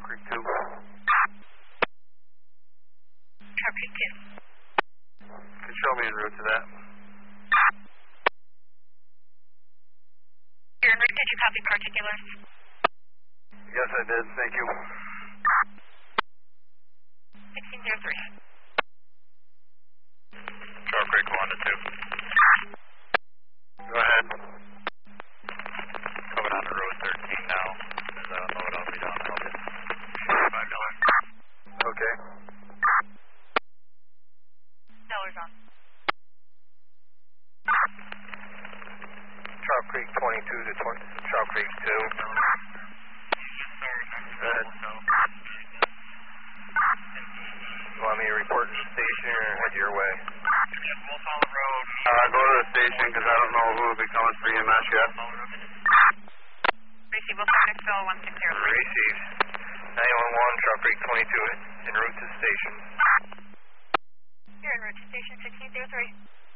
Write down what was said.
Creek 2. Trout Creek 2. Can show me en route to that. You're en route, did you copy particulars? Yes, I did. Thank you. 1603. Trout Creek 1 to 2. Go ahead. Coming on to road 13 now. As I don't know what I'll be doing. I'll just $5. Okay. Dollars on. Trout Creek 22 to Trout Creek 2. Go ahead. You want me to report to the station or head your way? Yes, we'll follow the road. Go to the station because I don't know who will be coming for EMS yet. Receive, we'll start Nixville 1603. Receive. 911, Trout Creek 22 en route to the station. You're en route to station 1603.